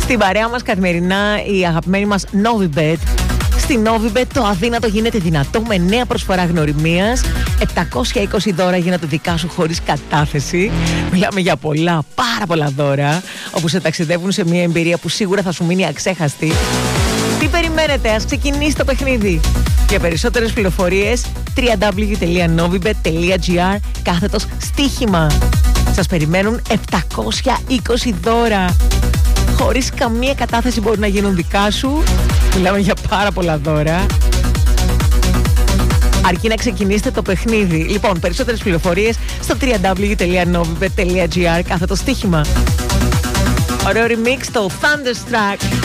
Στην παρέα μας καθημερινά η αγαπημένη μας Novibet. Στη Novibet το αδύνατο γίνεται δυνατό με νέα προσφορά γνωριμίας. 720 δώρα γίνονται δικά σου χωρίς κατάθεση. Μιλάμε για πολλά, πάρα πολλά δώρα, όπου σε ταξιδεύουν σε μια εμπειρία που σίγουρα θα σου μείνει αξέχαστη. Τι περιμένετε, ας ξεκινήσει το παιχνίδι. Για περισσότερες πληροφορίες www.novibet.gr/στοίχημα. Σας περιμένουν 720 δώρα. Χωρίς καμία κατάθεση μπορεί να γίνουν δικά σου. Μιλάμε για πάρα πολλά δώρα. Αρκεί να ξεκινήσετε το παιχνίδι. Λοιπόν, περισσότερες πληροφορίες στο www.novibet.gr/στοίχημα. Ωραίο remix, το Thunderstruck.